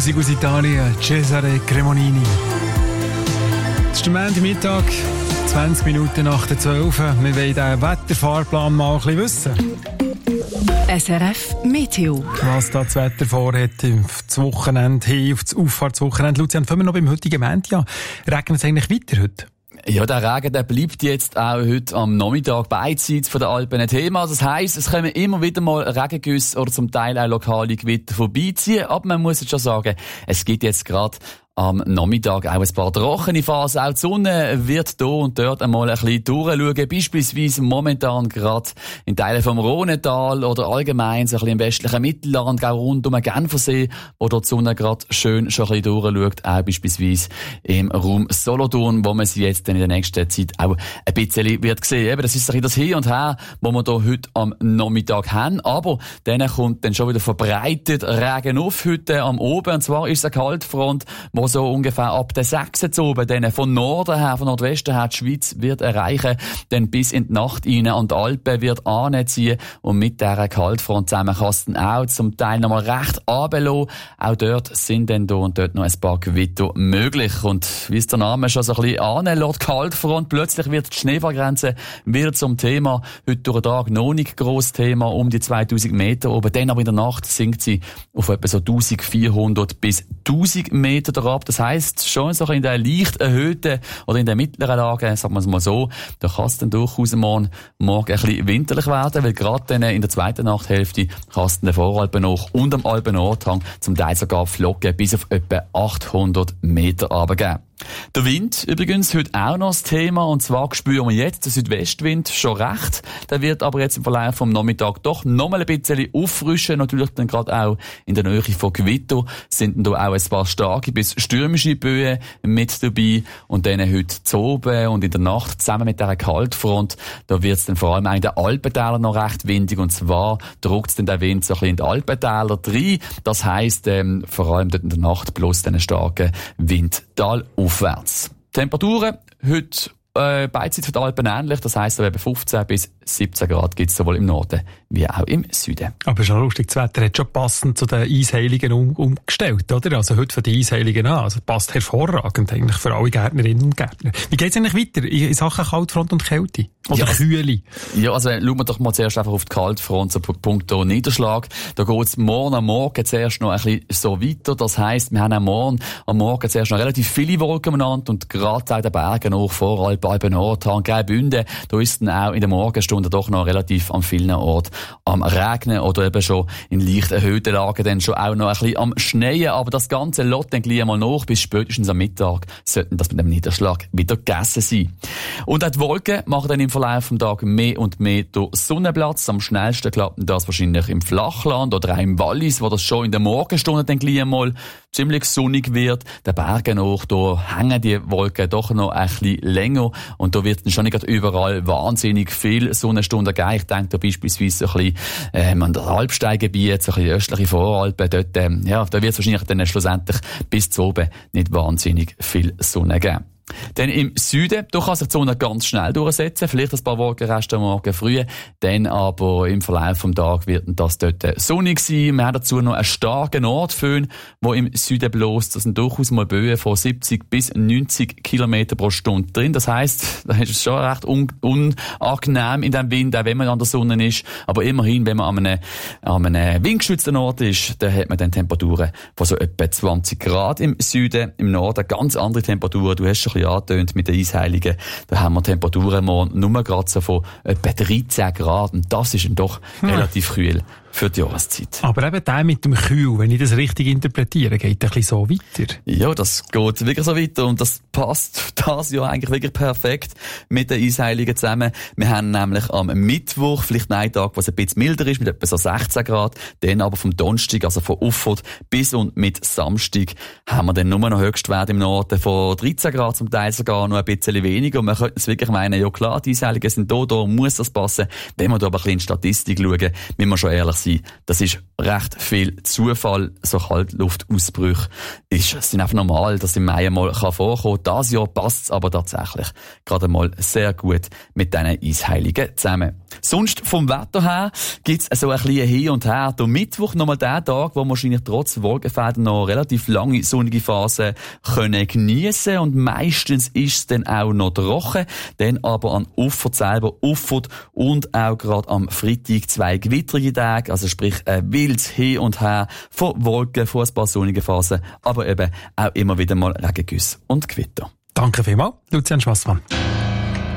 Musik aus Italien, Cesare Cremonini. Es ist der Montagmittag, 20 Minuten nach der 12. Wir wollen den Wetterfahrplan mal ein bisschen wissen. SRF Meteo. Was da das Wetter vorhat, auf das Wochenende hin, auf das Auffahrtswochenende. Lucian, fangen wir noch beim heutigen Montag. Regnet es eigentlich weiter heute? Ja, der Regen, der bleibt jetzt auch heute am Nachmittag beidseits von der Alpen ein Thema. Das heisst, es kommen immer wieder mal Regengüsse oder zum Teil auch lokale Gewitter vorbeiziehen. Aber man muss jetzt schon sagen, es gibt jetzt gerade am Nachmittag auch ein paar trockene Phasen. Auch die Sonne wird hier und dort einmal ein bisschen durchschauen. Beispielsweise momentan gerade in Teilen vom Rhonetal oder allgemein so ein bisschen im westlichen Mittelland, auch rund um den Genfersee, wo dort die Sonne gerade schön schon ein bisschen durchschaut. Auch beispielsweise im Raum Solothurn, wo man sie jetzt dann in der nächsten Zeit auch ein bisschen wird sehen. Eben, das ist ein bisschen das Hin und Her, wo wir hier heute am Nachmittag haben. Aber dann kommt dann schon wieder verbreitet Regen auf heute am Oben. Und zwar ist es eine Kaltfront, wo so ungefähr ab der 6. oben, dann von Norden her, von Nordwesten her die Schweiz wird erreichen, dann bis in die Nacht rein an die Alpen wird anziehen und mit dieser Kaltfront zusammen kann es dann auch zum Teil nochmal recht runterlassen. Auch dort sind dann hier und dort noch ein paar Gewitter möglich. Und wie es der Name schon so ein bisschen anlässt, Kaltfront, plötzlich wird die Schneefallgrenze wieder zum Thema. Heute durch den Tag noch nicht grosses Thema, um die 2000 Meter oben. Dann aber in der Nacht sinkt sie auf etwa so 1400 bis 1000 Meter drauf. Das heisst, schon so in der leicht erhöhten oder in der mittleren Lage, sagen wir es mal so, da kann es dann durchaus morgen ein bisschen winterlich werden, weil gerade dann in der zweiten Nachthälfte kann es den Voralpen hoch und am Alpen-Nordhang zum Teil sogar Flocken bis auf etwa 800 Meter runtergeben. Der Wind übrigens heute auch noch das Thema, und zwar spüren wir jetzt den Südwestwind schon recht. Der wird aber jetzt im Verlauf vom Nachmittag doch nochmal ein bisschen auffrischen. Natürlich dann gerade auch in der Nähe von Gewitter sind dann da auch ein paar starke bis stürmische Böen mit dabei. Und dann heute zu oben und in der Nacht zusammen mit dieser Kaltfront, da wird es dann vor allem auch in den Alpentälern noch recht windig, und zwar drückt es dann der Wind so ein bisschen in die Alpentäler rein. Das heisst, vor allem dort in der Nacht bloß einen starken Windtal aufwärts. Temperaturen heute beidseits von den Alpen ähnlich, das heisst, eben 15 bis 17 Grad gibt es sowohl im Norden wie auch im Süden. Aber schon lustig, das Wetter hat schon passend zu den Eisheiligen umgestellt, oder? Also heute für die Eisheiligen an. Also passt hervorragend eigentlich für alle Gärtnerinnen und Gärtner. Wie geht es eigentlich weiter in Sachen Kaltfront und Kälte? Oder Kühle? Ja, also schauen wir doch mal zuerst einfach auf die Kaltfront, so punkto Niederschlag. Da geht es morgen am Morgen zuerst noch ein bisschen so weiter. Das heisst, wir haben am Morgen zuerst noch relativ viele Wolken umeinander und gerade auch den Bergen hoch, Voralpen, Alpen-Nordhang, Graubünden, da ist dann auch in der Morgenstunde doch noch relativ an vielen Orten am Regnen oder eben schon in leicht erhöhten Lagen dann schon auch noch ein bisschen am Schneien. Aber das Ganze lässt dann gleich mal nach, bis spätestens am Mittag sollten das mit dem Niederschlag wieder gegessen sein. Und auch die Wolken machen dann im Verlauf des Tages mehr und mehr durch Sonnenplatz. Am schnellsten klappt das wahrscheinlich im Flachland oder auch im Wallis, wo das schon in der Morgenstunde dann gleich mal ziemlich sonnig wird. Den Bergen hoch, da hängen die Wolken doch noch ein bisschen länger. Und da wird dann schon nicht überall wahnsinnig viel Sonnenstunden geben. Ich denke da beispielsweise ein bisschen an das Alpsteingebiet, so ein bisschen östliche Voralpen. Dort, da wird es wahrscheinlich dann schlussendlich bis zu oben nicht wahnsinnig viel Sonne geben. Dann im Süden, da kann sich die Sonne ganz schnell durchsetzen, vielleicht ein paar Wolkenreste am Morgen früh, dann aber im Verlauf des Tages wird das dort sonnig sein. Wir haben dazu noch einen starken Nordföhn, der im Süden bläst. Das sind durchaus mal Böen von 70 bis 90 Kilometer pro Stunde drin. Das heisst, da ist es schon recht unangenehm in diesem Wind, auch wenn man an der Sonne ist. Aber immerhin, wenn man an einem windgeschützten Ort ist, dann hat man dann Temperaturen von so etwa 20 Grad im Süden. Im Norden ganz andere Temperaturen. Du hast schon ein bisschen angetönt mit den Eisheiligen. Da haben wir Temperaturen nur gerade so von etwa 13 Grad. Und das ist dann doch relativ kühl für die Jahreszeit. Aber eben der mit dem Kühl, wenn ich das richtig interpretiere, geht ein bisschen so weiter. Ja, das geht wirklich so weiter und das passt das Jahr eigentlich wirklich perfekt mit den Eisheiligen zusammen. Wir haben nämlich am Mittwoch vielleicht einen Tag, was ein bisschen milder ist, mit etwa so 16 Grad. Dann aber vom Donnerstag, also von Uffert bis und mit Samstag, haben wir dann nur noch Höchstwerte im Norden von 13 Grad, zum Teil sogar noch ein bisschen weniger. Und man könnte es wirklich meinen, ja klar, die Eisheiligen sind da muss das passen. Wenn wir da aber ein bisschen in die Statistik schauen, müssen wir schon ehrlich sein. Das ist recht viel Zufall. So Kaltluftausbrüche sind einfach normal, dass im Mai mal vorkommen kann. Dieses Jahr passt es aber tatsächlich gerade mal sehr gut mit diesen Eisheiligen zusammen. Sonst vom Wetter her gibt's so ein bisschen hin und her. Der Mittwoch nochmal der Tag, wo wahrscheinlich trotz Wolkenfäden noch relativ lange sonnige Phasen können geniessen, und meistens ist es dann auch noch trocken. Dann aber an Uffert selber, Uffert und auch gerade am Freitag 2 gewitterige Tage, also sprich ein wildes Hin und Her von Wolken, von ein paar sonnigen Phasen, aber eben auch immer wieder mal Regengüsse und Gewitter. Danke vielmals, Lucian Schwassmann.